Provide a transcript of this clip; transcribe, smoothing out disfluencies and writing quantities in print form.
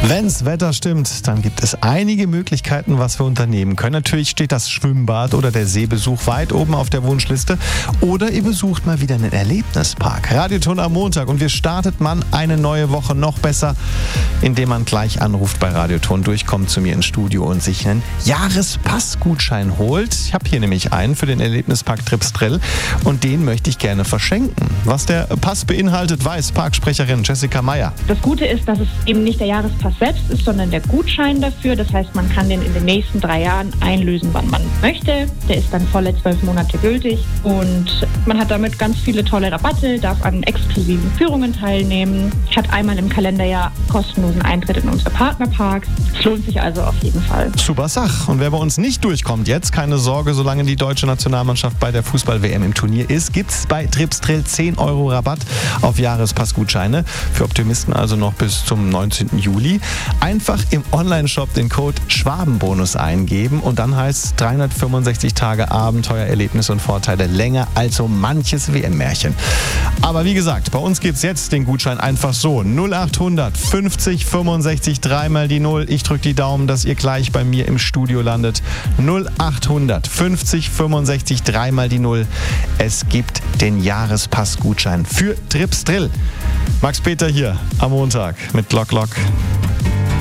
Wenn's Wetter stimmt, dann gibt es einige Möglichkeiten, was wir unternehmen können. Natürlich steht das Schwimmbad oder der Seebesuch weit oben auf der Wunschliste. Oder ihr besucht mal wieder einen Erlebnispark. Radioton am Montag und wir startet man eine neue Woche noch besser, indem man gleich anruft bei Radioton, durchkommt zu mir ins Studio und sich einen Jahrespassgutschein holt. Ich habe hier nämlich einen für den Erlebnispark Tripsdrill und den möchte ich gerne verschenken. Was der Pass beinhaltet, weiß Parksprecherin Jessica Meyer. Das Gute ist, dass es eben nicht der Jahrespass selbst ist, sondern der Gutschein dafür. Das heißt, man kann den in den nächsten 3 Jahren einlösen, wann man möchte. Der ist dann volle 12 Monate gültig und man hat damit ganz viele tolle Rabatte, darf an exklusiven Führungen teilnehmen, hat einmal im Kalenderjahr kostenlosen Eintritt in unsere Partnerparks. Es lohnt sich also auf jeden Fall. Super Sach. Und wer bei uns nicht durchkommt jetzt, keine Sorge, solange die deutsche Nationalmannschaft bei der Fußball-WM im Turnier ist, gibt es bei Tripsdrill 10 € Rabatt auf Jahrespassgutscheine. Für Optimisten also noch bis zum 19. Juli. Einfach im Onlineshop den Code Schwabenbonus eingeben und dann heißt es 365 Tage Abenteuer, Erlebnis und Vorteile, länger als so manches WM-Märchen. Aber wie gesagt, bei uns gibt es jetzt den Gutschein einfach so. 0800 50 65 3 mal die 0. Ich drücke die Daumen, dass ihr gleich bei mir im Studio landet. 0800 50 65 3 mal die 0. Es gibt den Jahrespassgutschein für Tripsdrill. Max Peter hier am Montag mit Glock Glock.